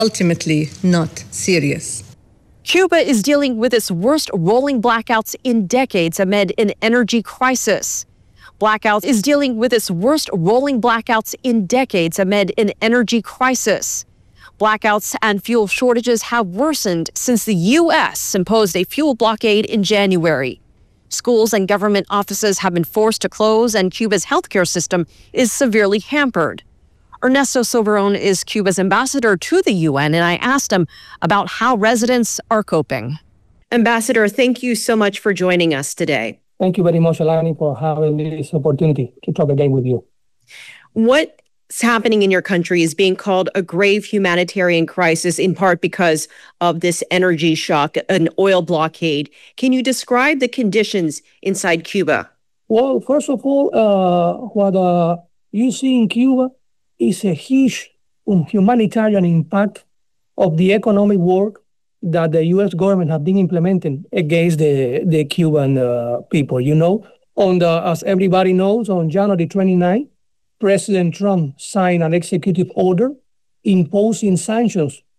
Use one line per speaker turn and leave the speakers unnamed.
ultimately not serious.
Cuba is dealing with its worst rolling blackouts in decades amid an energy crisis. Blackouts is dealing with its worst rolling blackouts in decades amid an energy crisis. Blackouts and fuel shortages have worsened since the U.S. imposed a fuel blockade in January. Schools and government offices have been forced to close, and Cuba's healthcare system is severely hampered. Ernesto Soberon is Cuba's ambassador to the UN, and I asked him about how residents are coping. Ambassador, thank you so much for joining us today.
Thank you very much, Alani, for having this opportunity to talk again with you.
What's happening in your country is being called a grave humanitarian crisis, in part because of this energy shock, an oil blockade. Can you describe the conditions inside Cuba?
Well, first of all, what you see in Cuba is a huge humanitarian impact of the economic work that the U.S. government has been implementing against the Cuban people. You know, as everybody knows, on January 29, President Trump signed an executive order imposing sanctions